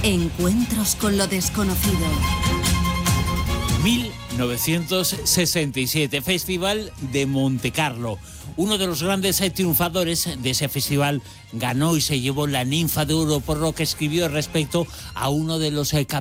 Encuentros con lo desconocido. 1967, Festival de Montecarlo. Uno de los grandes triunfadores de ese festival ganó y se llevó la Ninfa de Oro por lo que escribió respecto a uno de los